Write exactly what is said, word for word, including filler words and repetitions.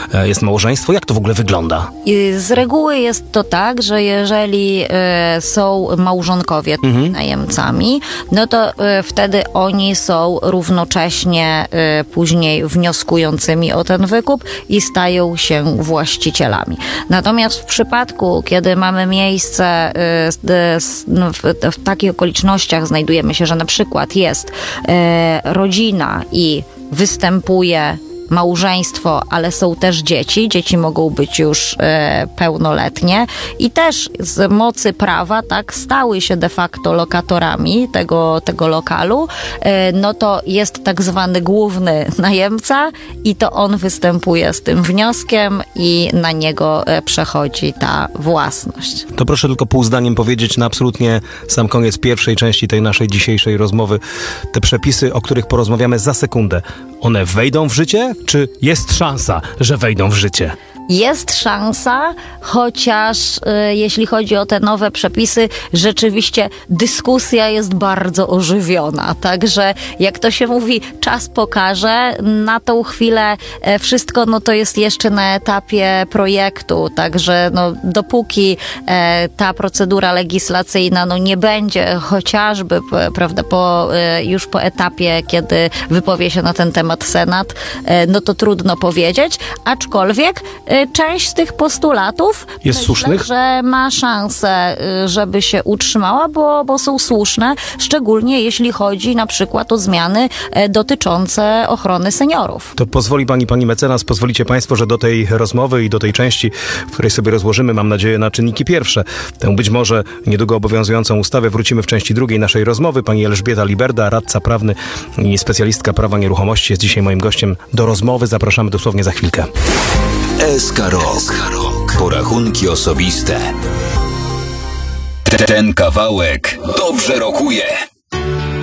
jest małżeństwo? Jak to w ogóle wygląda? Z reguły jest to tak, że jeżeli y, są małżonkowie Mhm. najemcami, no to y, wtedy oni są równocześnie y, później wnioskującymi o ten wykup i stają się właścicielami. Natomiast w przypadku, kiedy mamy miejsce y, s- no, w, w takich okolicznościach znajdujemy się, że na przykład jest y, rodzina i występuje małżeństwo, ale są też dzieci. Dzieci mogą być już e, pełnoletnie i też z mocy prawa tak stały się de facto lokatorami tego, tego lokalu. E, no to jest tak zwany główny najemca i to on występuje z tym wnioskiem i na niego e, przechodzi ta własność. To proszę tylko pół zdaniem powiedzieć na absolutnie sam koniec pierwszej części tej naszej dzisiejszej rozmowy. Te przepisy, o których porozmawiamy za sekundę, one wejdą w życie? Czy jest szansa, że wejdą w życie? Jest szansa, chociaż y, jeśli chodzi o te nowe przepisy, rzeczywiście dyskusja jest bardzo ożywiona. Także jak to się mówi, czas pokaże. Na tą chwilę e, wszystko no to jest jeszcze na etapie projektu. Także no, dopóki e, ta procedura legislacyjna no, nie będzie chociażby p- prawda, po, e, już po etapie, kiedy wypowie się na ten temat Senat, e, no to trudno powiedzieć. Aczkolwiek e, część z tych postulatów Jest myślę, słusznych? że ma szansę, y, żeby się utrzymała, bo, bo są słuszne, szczególnie jeśli chodzi na przykład o zmiany e, dotyczące ochrony seniorów. To pozwoli pani, pani mecenas, pozwolicie państwo, że do tej rozmowy i do tej części, w której sobie rozłożymy, mam nadzieję, na czynniki pierwsze, tę być może niedługo obowiązującą ustawę, wrócimy w części drugiej naszej rozmowy. Pani Elżbieta Liberda, radca prawny i specjalistka prawa nieruchomości, jest dzisiaj moim gościem. Do rozmowy zapraszamy dosłownie za chwilkę. S K Rok. Porachunki osobiste. Ten kawałek dobrze rokuje.